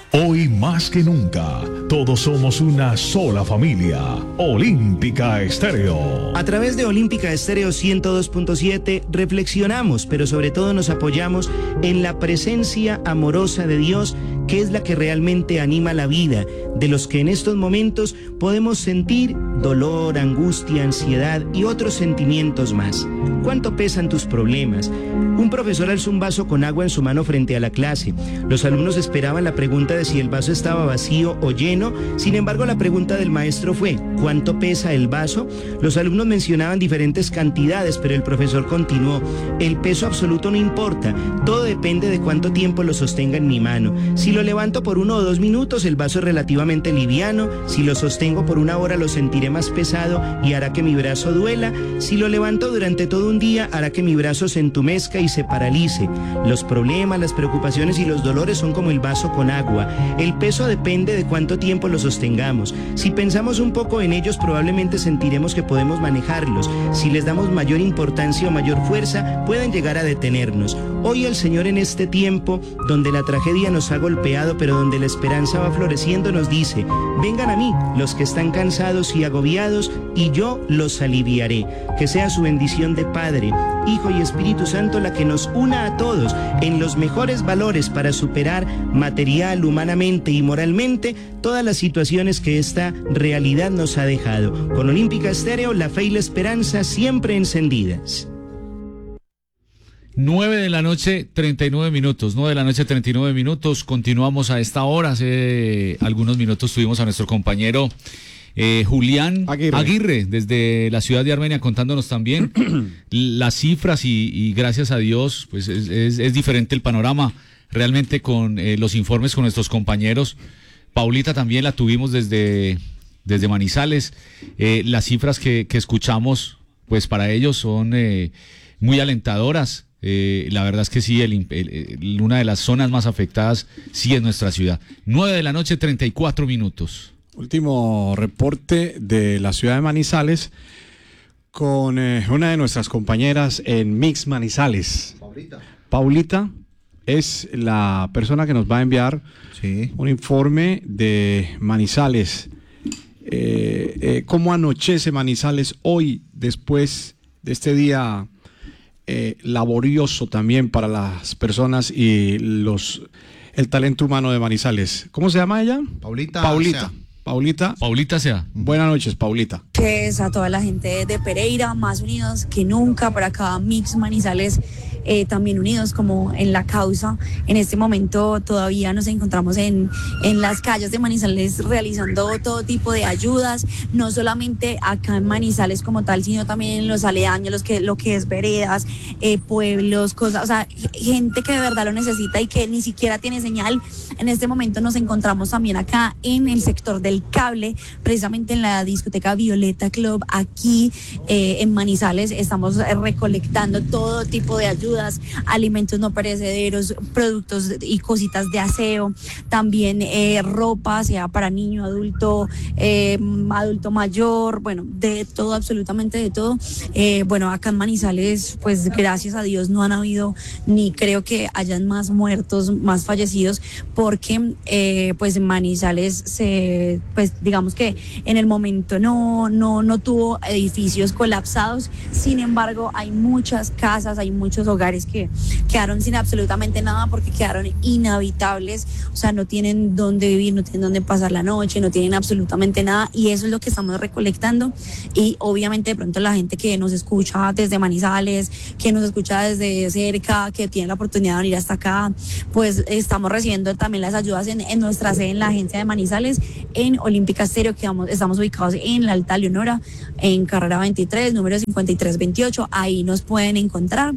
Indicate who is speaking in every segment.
Speaker 1: Hoy más que nunca, todos somos una sola familia. Olímpica Estéreo.
Speaker 2: A través de Olímpica Estéreo 102.7 reflexionamos, pero sobre todo nos apoyamos en la presencia amorosa de Dios, que es la que realmente anima la vida, de los que en estos momentos podemos sentir dolor, angustia, ansiedad y otros sentimientos más. ¿Cuánto pesan tus problemas? Un profesor alzó un vaso con agua en su mano frente a la clase. Los alumnos esperaban la pregunta de si el vaso estaba vacío o lleno. Sin embargo, la pregunta del maestro fue: ¿cuánto pesa el vaso? Los alumnos mencionaban diferentes cantidades, pero el profesor continuó: el peso absoluto no importa, todo depende de cuánto tiempo lo sostenga en mi mano. Si lo levanto por 1 o 2 minutos, el vaso es relativamente liviano. Si lo sostengo por 1 hora, lo sentiré más pesado y hará que mi brazo duela. Si lo levanto durante todo un día, hará que mi brazo se entumezca y se paralice. Los problemas, las preocupaciones y los dolores son como el vaso con agua. El peso depende de cuánto tiempo lo sostengamos. Si pensamos un poco en ellos, probablemente sentiremos que podemos manejarlos. Si les damos mayor importancia o mayor fuerza, pueden llegar a detenernos. Hoy el Señor, en este tiempo donde la tragedia nos ha golpeado, pero donde la esperanza va floreciendo, nos dice: vengan a mí los que están cansados y agobiados, y yo los aliviaré. Que sea su bendición de Padre, Hijo y Espíritu Santo la que nos una a todos en los mejores valores para superar material, humanamente y moralmente todas las situaciones que esta realidad nos ha dejado. Con Olímpica Estéreo, la fe y la esperanza siempre encendidas.
Speaker 3: 9 de la noche, 39 minutos. 9 de la noche, 39 minutos. Continuamos a esta hora. Hace algunos minutos tuvimos a nuestro compañero Julián Aguirre desde la ciudad de Armenia, contándonos también las cifras y gracias a Dios pues es diferente el panorama realmente con los informes con nuestros compañeros. Paulita también la tuvimos desde Manizales. Las cifras que escuchamos pues para ellos son muy alentadoras. La verdad es que sí, una de las zonas más afectadas sí es nuestra ciudad. 9 de la noche, 34 minutos.
Speaker 4: Último reporte de la ciudad de Manizales con una de nuestras compañeras en Mix Manizales. Paulita es la persona que nos va a enviar un informe de Manizales. ¿Cómo anochece Manizales hoy después de este día laborioso también para las personas y el talento humano de Manizales? ¿Cómo se llama ella? Paulita. Paulita Sea. Buenas noches, Paulita.
Speaker 5: Que es a toda la gente de Pereira, más unidos que nunca para cada Mix Manizales, también unidos como en la causa. En este momento todavía nos encontramos en las calles de Manizales realizando todo tipo de ayudas, no solamente acá en Manizales como tal, sino también en los aledaños, lo que es veredas, pueblos, cosas, o sea, gente que de verdad lo necesita y que ni siquiera tiene señal. En este momento nos encontramos también acá en el sector del cable, precisamente en la discoteca Violeta Club, aquí en Manizales. Estamos recolectando todo tipo de ayudas, alimentos no perecederos, productos y cositas de aseo, también ropa, sea para niño, adulto, adulto mayor, bueno, de todo, absolutamente de todo. Bueno, acá en Manizales, pues gracias a Dios no han habido, ni creo que hayan más muertos, más fallecidos, porque pues en Manizales pues digamos que en el momento no tuvo edificios colapsados. Sin embargo, hay muchas casas, hay muchos hogares que quedaron sin absolutamente nada porque quedaron inhabitables, o sea, no tienen dónde vivir, no tienen dónde pasar la noche, no tienen absolutamente nada, y eso es lo que estamos recolectando. Y obviamente de pronto la gente que nos escucha desde Manizales, que nos escucha desde cerca, que tiene la oportunidad de venir hasta acá, pues estamos recibiendo también las ayudas en nuestra sede, en la agencia de Manizales, en Olímpica Estéreo, que estamos ubicados en la Alta Leonora, en carrera 23, número 5328, ahí nos pueden encontrar,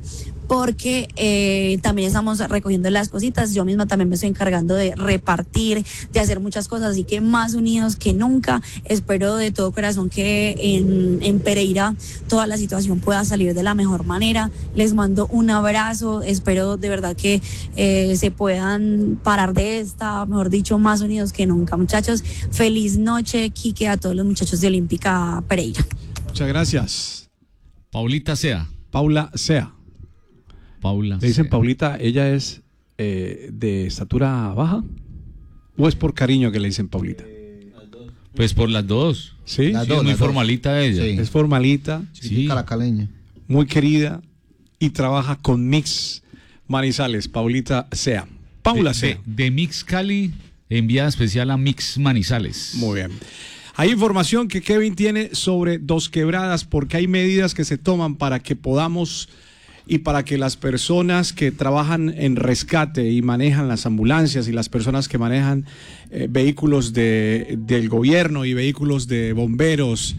Speaker 5: porque también estamos recogiendo las cositas. Yo misma también me estoy encargando de repartir, de hacer muchas cosas, así que más unidos que nunca. Espero de todo corazón que en Pereira toda la situación pueda salir de la mejor manera. Les mando un abrazo, espero de verdad que se puedan parar de esta, mejor dicho, más unidos que nunca, muchachos. Feliz noche, Quique, a todos los muchachos de Olímpica Pereira.
Speaker 4: Muchas gracias.
Speaker 3: Paulita Sea.
Speaker 4: Paula Sea.
Speaker 3: Paula.
Speaker 4: Le dicen
Speaker 3: Sea.
Speaker 4: Paulita, ella es de estatura baja. ¿O es por cariño que le dicen Paulita?
Speaker 3: Pues por las dos.
Speaker 4: ¿Sí?
Speaker 3: Las dos, es muy formalita ella.
Speaker 4: Sí. Es formalita.
Speaker 6: Sí. Caracaleña.
Speaker 4: Muy querida y trabaja con Mix Manizales. Paulita Sea. Paula Sea.
Speaker 3: De Mix Cali, enviada especial a Mix Manizales.
Speaker 4: Muy bien. Hay información que Kevin tiene sobre Dos Quebradas, porque hay medidas que se toman para que podamos y para que las personas que trabajan en rescate y manejan las ambulancias y las personas que manejan vehículos del gobierno y vehículos de bomberos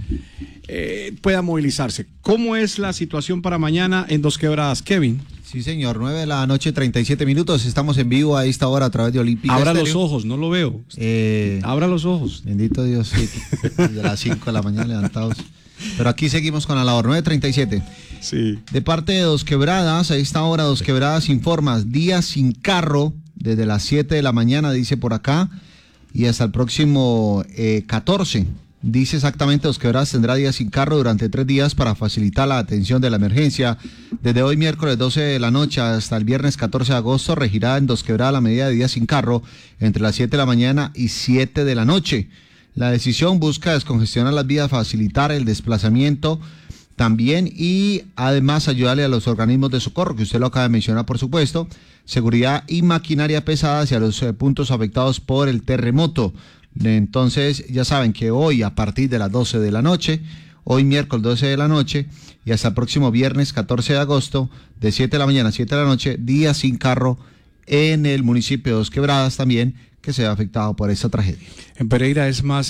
Speaker 4: puedan movilizarse. ¿Cómo es la situación para mañana en Dos Quebradas, Kevin?
Speaker 6: Sí, señor, 9 de la noche, 37 minutos. Estamos en vivo a esta hora a través de Olímpica
Speaker 4: Abra
Speaker 6: Estéreo.
Speaker 4: los ojos, no lo veo. Abra los ojos.
Speaker 6: Bendito Dios, sí, desde las 5 de la mañana levantados. Pero aquí seguimos con la labor, 9:37.
Speaker 4: Sí.
Speaker 6: De parte de Dos Quebradas, a esta hora Dos Quebradas informa, día sin carro, desde las 7 de la mañana, dice por acá, y hasta el próximo 14. Dice exactamente, Dos Quebradas tendrá días sin carro durante 3 días para facilitar la atención de la emergencia. Desde hoy miércoles 12 de la noche hasta el viernes 14 de agosto regirá en Dos Quebradas la medida de días sin carro entre las 7 de la mañana y 7 de la noche. La decisión busca descongestionar las vías, facilitar el desplazamiento también y además ayudarle a los organismos de socorro, que usted lo acaba de mencionar, por supuesto, seguridad y maquinaria pesada hacia los puntos afectados por el terremoto. Entonces, ya saben que hoy a partir de las 12 de la noche, hoy miércoles 12 de la noche y hasta el próximo viernes 14 de agosto, de 7 de la mañana a 7 de la noche, día sin carro en el municipio de Dos Quebradas también, que se ha afectado por esta tragedia.
Speaker 4: En Pereira es más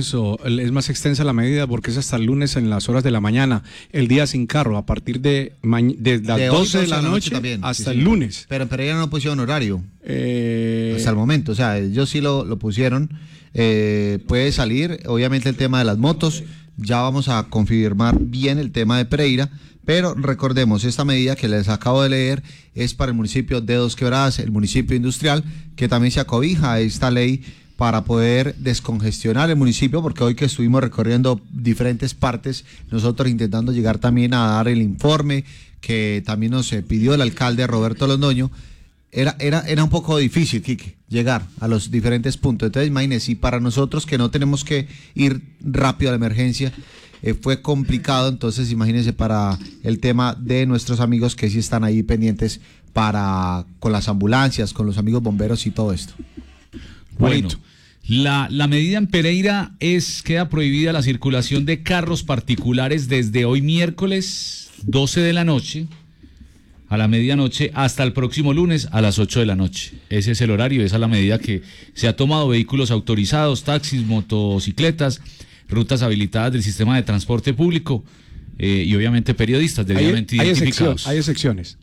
Speaker 4: extensa la medida porque es hasta el lunes en las horas de la mañana, el día sin carro, a partir de las 12 de la noche también, hasta el lunes.
Speaker 6: Pero en Pereira no pusieron horario hasta el momento, o sea, ellos sí lo pusieron. Puede salir, obviamente el tema de las motos, ya vamos a confirmar bien el tema de Pereira, pero recordemos, esta medida que les acabo de leer es para el municipio de Dos Quebradas, el municipio industrial, que también se acobija a esta ley para poder descongestionar el municipio, porque hoy que estuvimos recorriendo diferentes partes, nosotros intentando llegar también a dar el informe que también nos pidió el alcalde Roberto Londoño, era un poco difícil, Quique, llegar a los diferentes puntos. Entonces, imagínense, y para nosotros que no tenemos que ir rápido a la emergencia, fue complicado. Entonces, imagínense para el tema de nuestros amigos que sí están ahí pendientes con las ambulancias, con los amigos bomberos y todo esto.
Speaker 3: Bueno, la medida en Pereira queda prohibida la circulación de carros particulares desde hoy miércoles 12 de la noche a la medianoche hasta el próximo lunes a las 8 de la noche. Ese es el horario, esa es la medida que se ha tomado. Vehículos autorizados, taxis, motocicletas, rutas habilitadas del sistema de transporte público y obviamente periodistas debidamente identificados.
Speaker 4: ¿Hay excepciones?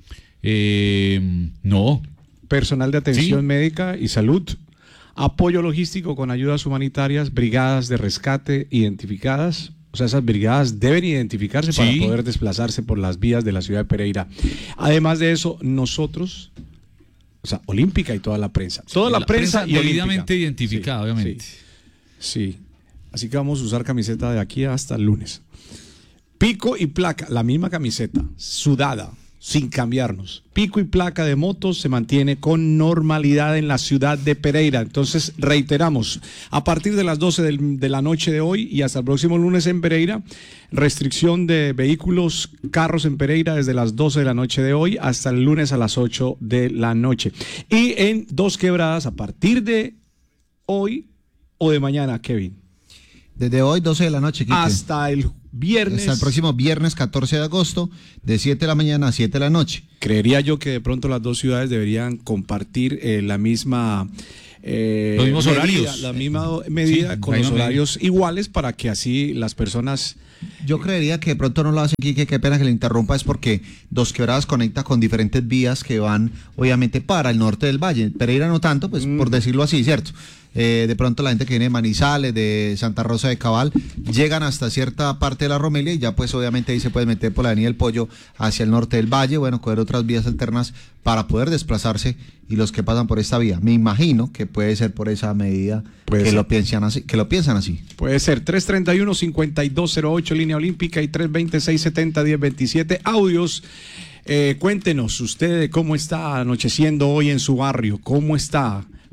Speaker 3: No.
Speaker 4: Personal de atención médica y salud, apoyo logístico con ayudas humanitarias, brigadas de rescate identificadas. O sea, esas brigadas deben identificarse para poder desplazarse por las vías de la ciudad de Pereira. Además de eso, nosotros, o sea, Olímpica y toda la prensa. Toda la prensa y
Speaker 3: debidamente identificada, obviamente.
Speaker 4: Sí. Así que vamos a usar camiseta de aquí hasta el lunes. Pico y placa, la misma camiseta, sudada, sin cambiarnos. Pico y placa de motos se mantiene con normalidad en la ciudad de Pereira. Entonces, reiteramos, a partir de las 12 de la noche de hoy y hasta el próximo lunes en Pereira, restricción de vehículos, carros en Pereira desde las 12 de la noche de hoy hasta el lunes a las 8 de la noche. Y en Dos Quebradas, a partir de hoy o de mañana, Kevin.
Speaker 6: Desde hoy, 12 de la noche, Quique.
Speaker 4: Hasta el viernes.
Speaker 6: Hasta el próximo viernes 14 de agosto, de 7 de la mañana a 7 de la noche.
Speaker 4: Creería yo que de pronto las dos ciudades deberían compartir la misma...
Speaker 3: los mismos horarios.
Speaker 4: La misma medida con los horarios iguales para que así las personas...
Speaker 6: Yo creería que de pronto no lo hacen, Quique, qué pena que le interrumpa, es porque Dos Quebradas conecta con diferentes vías que van obviamente para el norte del valle. Pereira no tanto, pues por decirlo así, ¿cierto? De pronto la gente que viene de Manizales, de Santa Rosa de Cabal, llegan hasta cierta parte de la Romelia y ya pues obviamente ahí se puede meter por la Avenida del Pollo hacia el norte del valle, bueno, coger otras vías alternas para poder desplazarse y los que pasan por esta vía. Me imagino que puede ser por esa medida lo piensan así.
Speaker 4: Puede ser. 331-5208 línea olímpica y 320-670-1027 audios. Cuéntenos usted cómo está anocheciendo hoy en su barrio, cómo está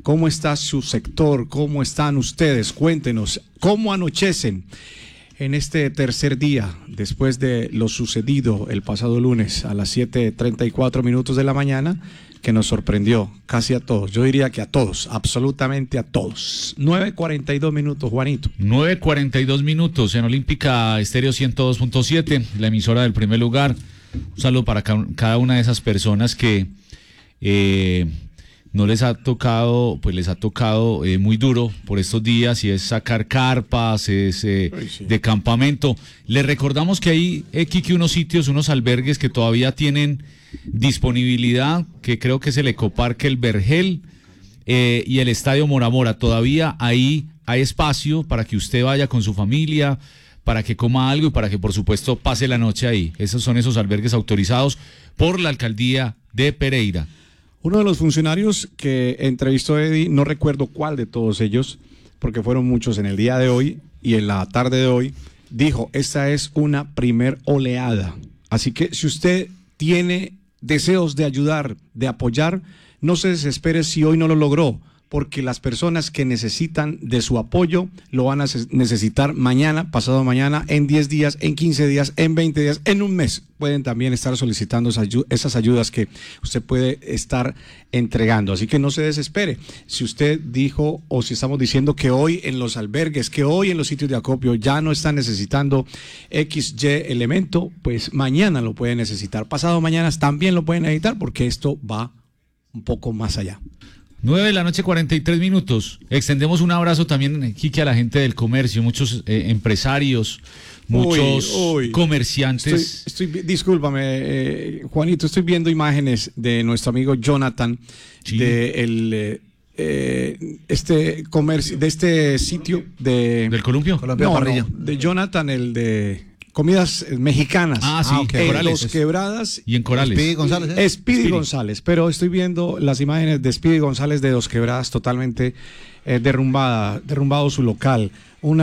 Speaker 4: ¿Cómo está su sector? ¿Cómo están ustedes? Cuéntenos, ¿cómo anochecen en este tercer día después de lo sucedido el pasado lunes a las 7:34 de la mañana, que nos sorprendió casi a todos? Yo diría que a todos, absolutamente a todos. 9:42, Juanito.
Speaker 3: 9:42 en Olímpica Estéreo 102.7, la emisora del primer lugar. Un saludo para cada una de esas personas que no les ha tocado, pues les ha tocado muy duro por estos días, y es sacar carpas, es de campamento. Les recordamos que hay, Kiki, unos sitios, unos albergues que todavía tienen disponibilidad, que creo que es el Ecoparque El Vergel y el Estadio Mora Mora. Todavía ahí hay espacio para que usted vaya con su familia, para que coma algo y para que por supuesto pase la noche ahí. Esos son esos albergues autorizados por la alcaldía de Pereira.
Speaker 4: Uno de los funcionarios que entrevistó Eddie, no recuerdo cuál de todos ellos, porque fueron muchos en el día de hoy y en la tarde de hoy, dijo: esta es una primer oleada. Así que si usted tiene deseos de ayudar, de apoyar, no se desespere si hoy no lo logró, porque las personas que necesitan de su apoyo lo van a necesitar mañana, pasado mañana, en 10 días, en 15 días, en 20 días, en un mes. Pueden también estar solicitando esas ayudas que usted puede estar entregando. Así que no se desespere. Si usted dijo, o si estamos diciendo que hoy en los albergues, que hoy en los sitios de acopio ya no están necesitando XY elemento, pues mañana lo pueden necesitar. Pasado mañana también lo pueden necesitar, porque esto va un poco más allá.
Speaker 3: 9:43. Extendemos un abrazo también, Kiki, a la gente del comercio, muchos empresarios, muchos comerciantes.
Speaker 4: Discúlpame, Juanito, estoy viendo imágenes de nuestro amigo Jonathan, sí, de este sitio
Speaker 3: ¿Del Columpio?
Speaker 4: De Jonathan, el de comidas mexicanas.
Speaker 3: Okay.
Speaker 4: En Los Quebradas
Speaker 3: y en Corales.
Speaker 6: Speedy González.
Speaker 4: Speedy González, pero estoy viendo las imágenes de Speedy González de Los Quebradas, totalmente derrumbado su local. Un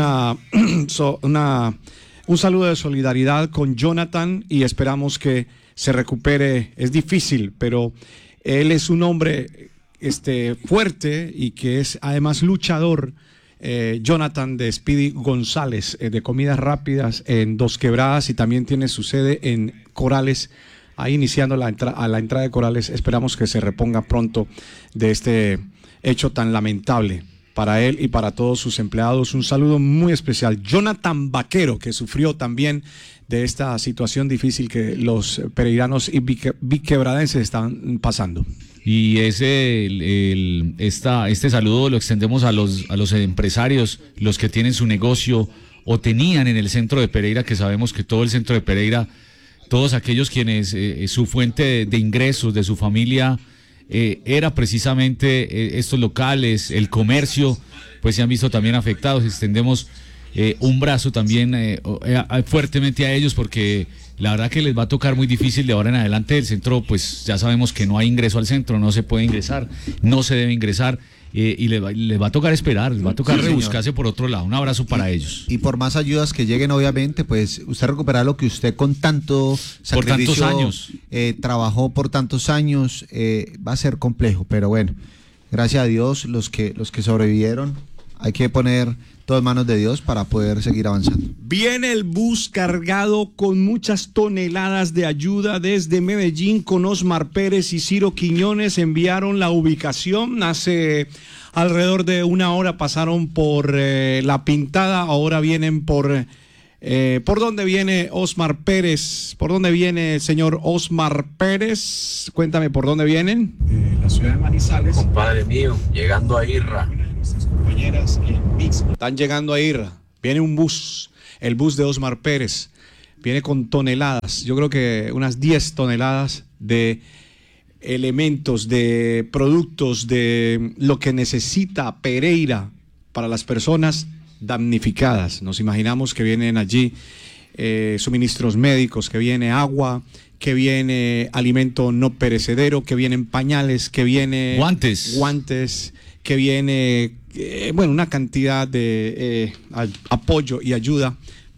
Speaker 4: saludo de solidaridad con Jonathan y esperamos que se recupere. Es difícil, pero él es un hombre fuerte y que es además luchador. Jonathan de Speedy González, de comidas rápidas en Dos Quebradas, y también tiene su sede en Corales, ahí iniciando a la entrada de Corales. Esperamos que se reponga pronto de este hecho tan lamentable para él y para todos sus empleados. Un saludo muy especial. Jonathan Vaquero, que sufrió también de esta situación difícil que los pereiranos y biquebradenses están pasando.
Speaker 3: Y este saludo lo extendemos a los empresarios, los que tienen su negocio o tenían en el centro de Pereira, que sabemos que todo el centro de Pereira, todos aquellos quienes su fuente de ingresos de su familia era precisamente estos locales, el comercio, pues se han visto también afectados. Extendemos un brazo también fuertemente a ellos, porque la verdad que les va a tocar muy difícil de ahora en adelante. El centro, pues ya sabemos que no hay ingreso al centro, no se puede ingresar, no se debe ingresar, y les va a tocar esperar, les va a tocar rebuscarse por otro lado. Un abrazo para ellos.
Speaker 6: Y por más ayudas que lleguen, obviamente, pues usted recuperará lo que usted con tanto sacrificio,
Speaker 3: por tantos años
Speaker 6: trabajó por tantos años, va a ser complejo, pero bueno, gracias a Dios, los que sobrevivieron, hay que poner todo en manos de Dios para poder seguir avanzando.
Speaker 4: Viene el bus cargado con muchas toneladas de ayuda desde Medellín, con Osmar Pérez y Ciro Quiñones. Enviaron la ubicación hace alrededor de una hora, pasaron por La Pintada, ahora vienen ¿por dónde viene Osmar Pérez? ¿Por dónde viene el señor Osmar Pérez? Cuéntame, ¿por dónde vienen?
Speaker 7: La ciudad de Manizales. Compadre mío, llegando a Irra.
Speaker 4: Compañeras están llegando a Irra. Viene un bus, el bus de Osmar Pérez. Viene con toneladas, yo creo que unas 10 toneladas de elementos, de productos, de lo que necesita Pereira para las personas damnificadas. Nos imaginamos que vienen allí suministros médicos, que viene agua, que viene alimento no perecedero, que vienen pañales, que viene guantes, que viene una cantidad de apoyo y ayuda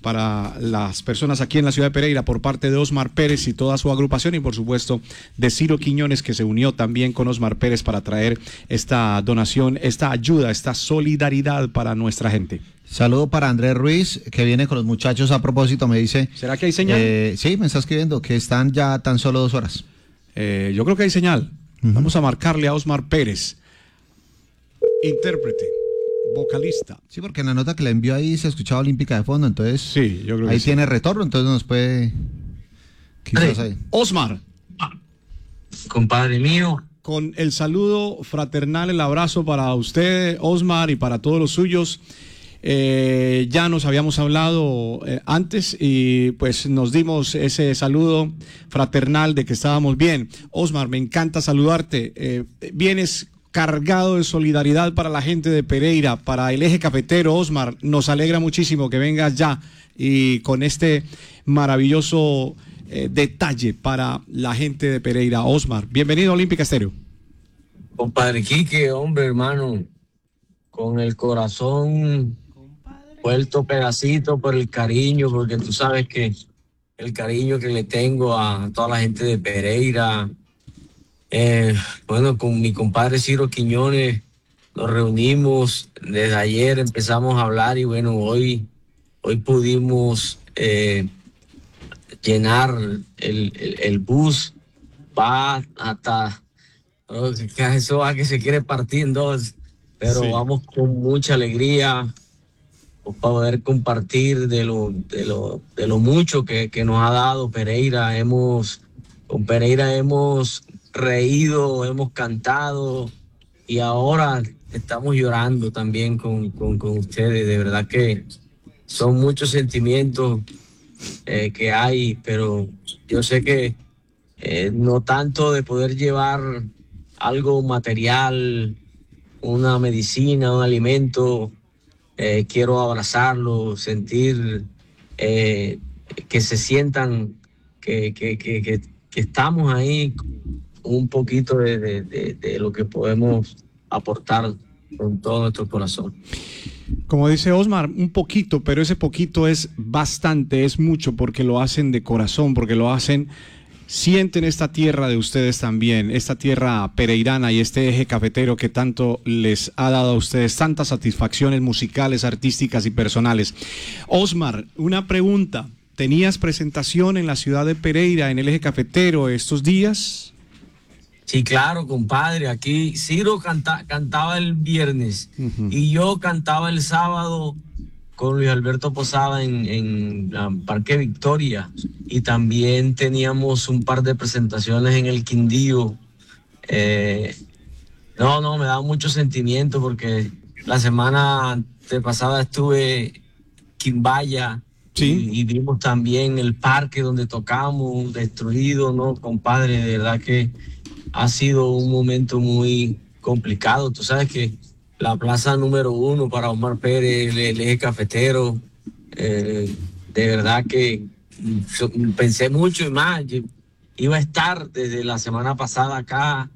Speaker 4: para las personas aquí en la ciudad de Pereira por parte de Osmar Pérez y toda su agrupación, y por supuesto de Ciro Quiñones, que se unió también con Osmar Pérez para traer esta donación, esta ayuda, esta solidaridad para nuestra gente.
Speaker 6: Saludo para Andrés Ruiz, que viene con los muchachos a propósito, me dice.
Speaker 4: ¿Será que hay señal?
Speaker 6: Sí, me está escribiendo que están ya tan solo 2 horas.
Speaker 4: Yo creo que hay señal. Vamos a marcarle a Osmar Pérez, intérprete, vocalista.
Speaker 6: Sí, porque en la nota que le envió ahí se escuchaba Olímpica de fondo, entonces
Speaker 4: sí, yo creo que
Speaker 6: ahí
Speaker 4: sí.
Speaker 6: tiene retorno, entonces nos puede... Quizás ahí.
Speaker 4: Osmar.
Speaker 7: Compadre mío.
Speaker 4: Con el saludo fraternal, el abrazo para usted, Osmar, y para todos los suyos. Ya nos habíamos hablado antes y pues nos dimos ese saludo fraternal de que estábamos bien. Osmar, me encanta saludarte. Vienes cargado de solidaridad para la gente de Pereira, para el eje cafetero. Osmar, nos alegra muchísimo que vengas ya y con este maravilloso detalle para la gente de Pereira. Osmar, bienvenido a Olímpica Estéreo.
Speaker 7: Compadre Quique, hombre, hermano, con el corazón vuelto pedacito por el cariño, porque tú sabes que el cariño que le tengo a toda la gente de Pereira. Bueno, con mi compadre Ciro Quiñones nos reunimos, desde ayer empezamos a hablar y bueno, hoy pudimos llenar el bus, va hasta, eso va que se quiere partir en dos, pero sí, vamos con mucha alegría para poder compartir de lo mucho que nos ha dado Pereira. Con Pereira hemos reído, hemos cantado y ahora estamos llorando también con ustedes. De verdad que son muchos sentimientos que hay, pero yo sé que no tanto de poder llevar algo material, una medicina, un alimento. Quiero abrazarlos, sentir que se sientan que estamos ahí, un poquito de lo que podemos aportar con todo nuestro corazón.
Speaker 4: Como dice Osmar, un poquito, pero ese poquito es bastante, es mucho, porque lo hacen de corazón, porque lo hacen, sienten esta tierra de ustedes también, esta tierra pereirana y este eje cafetero que tanto les ha dado a ustedes tantas satisfacciones musicales, artísticas y personales. Osmar, una pregunta, ¿tenías presentación en la ciudad de Pereira, en el eje cafetero estos días?
Speaker 7: Sí, claro, compadre. Aquí Ciro cantaba el viernes y yo cantaba el sábado con Luis Alberto Posada en Parque Victoria, y también teníamos un par de presentaciones en el Quindío. Me da mucho sentimiento porque la semana pasada estuve en Quimbaya. Sí. Y vimos también el parque donde tocamos, destruido, ¿no, compadre? De verdad que ha sido un momento muy complicado. Tú sabes que la plaza número 1 para Osmar Pérez, el eje cafetero, de verdad que pensé mucho y más. Yo iba a estar desde la semana pasada acá.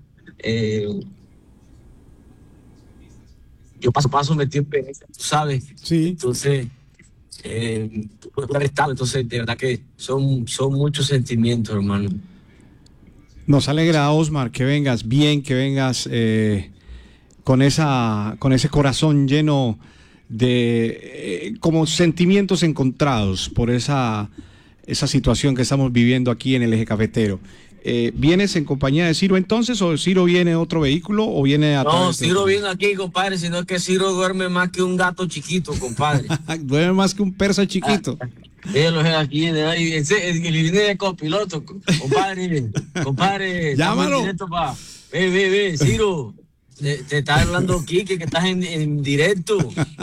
Speaker 7: Yo paso a paso metí en Pereira, tú sabes. Sí. Entonces, puedo haber estado. Entonces, de verdad que son muchos sentimientos, hermano.
Speaker 4: Nos alegra, Osmar, que vengas bien, que vengas con ese corazón lleno de como sentimientos encontrados por esa situación que estamos viviendo aquí en el eje cafetero. ¿Vienes en compañía de Ciro entonces, o Ciro viene en otro vehículo o viene a...
Speaker 7: No, Ciro viene aquí, compadre, sino es que Ciro duerme más que un gato chiquito, compadre.
Speaker 4: Duerme más que un persa chiquito.
Speaker 7: Aquí él viene de copiloto, compadre.
Speaker 4: Llámalo.
Speaker 7: Ve, Ciro, te está hablando Quique, que estás en directo.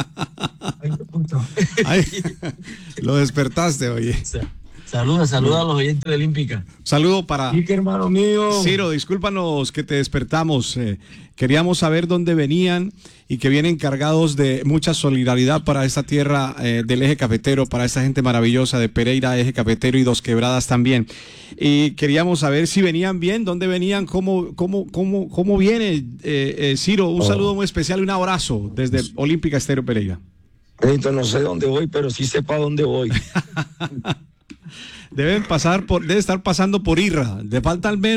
Speaker 4: Ay, lo despertaste, oye.
Speaker 7: Saluda a los oyentes de Olímpica.
Speaker 4: Saludo para
Speaker 7: Quique, hermano mío.
Speaker 4: Ciro, discúlpanos que te despertamos. Queríamos saber dónde venían y que vienen cargados de mucha solidaridad para esta tierra del eje cafetero, para esta gente maravillosa de Pereira, eje cafetero y Dos Quebradas también. Y queríamos saber si venían bien, dónde venían, cómo viene Ciro. Un saludo muy especial y un abrazo desde Olímpica Estéreo Pereira.
Speaker 8: No sé dónde voy, pero sí sé para dónde voy.
Speaker 4: Debe estar pasando por Irra. Le falta al menos